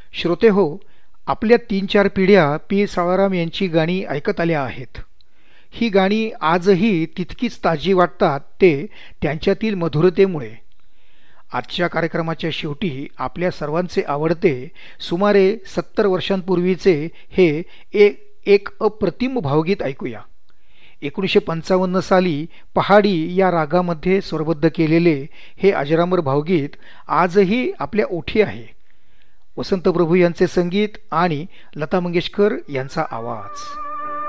श्रोते हो, आपल्या 3-4 पिढ्या पी सावळाराम यांची गाणी ऐकत आल्या आहेत. ही गाणी आजही तितकीच ताजी वाटतात, ते त्यांच्यातील मधुरतेमुळे. आजच्या कार्यक्रमाच्या शेवटी आपल्या सर्वांचे आवडते सुमारे 70 वर्षांपूर्वीचे हे एक अप्रतिम भावगीत ऐकूया. 1955 साली पहाडी या रागामध्ये स्वरबद्ध केलेले हे अजरामर भावगीत आजही आपल्या ओठी आहे. वसंत प्रभू यांचे संगीत आणि लता मंगेशकर यांचा आवाज.